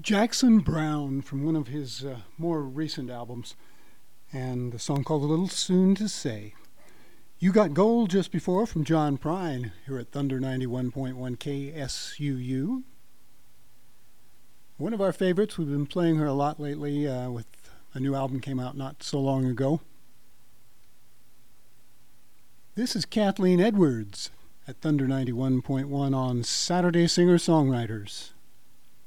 Jackson Browne from one of his more recent albums, and the song called A Little Soon to Say. You Got Gold just before from John Prine here at Thunder 91.1 KSUU. One of our favorites, we've been playing her a lot lately with a new album came out not so long ago. This is Kathleen Edwards at Thunder 91.1 on Saturday Singer-Songwriters.